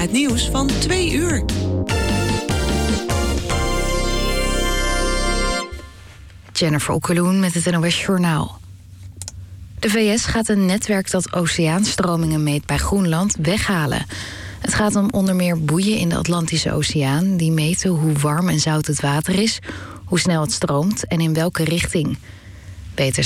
het nieuws van 2 uur. Jennifer Okkeloen met het NOS Journaal. De VS gaat een netwerk dat oceaanstromingen meet bij Groenland weghalen. Het gaat om onder meer boeien in de Atlantische Oceaan die meten hoe warm en zout het water is, hoe snel het stroomt en in welke richting. Peter